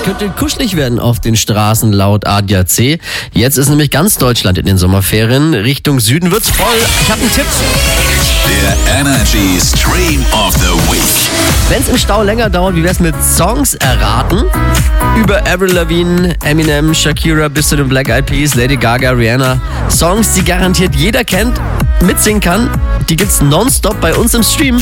könnte kuschelig werden auf den Straßen laut ADAC. Jetzt ist nämlich ganz Deutschland in den Sommerferien. Richtung Süden wird's voll. Ich habe einen Tipp. Der Energy Stream of the Week. Wenn es im Stau länger dauert, wie wär's mit Songs erraten? Über Avril Lavigne, Eminem, Shakira bis zu den Black Eyed Peas, Lady Gaga, Rihanna. Songs, die garantiert jeder kennt, mitsingen kann. Die gibt's nonstop bei uns im Stream.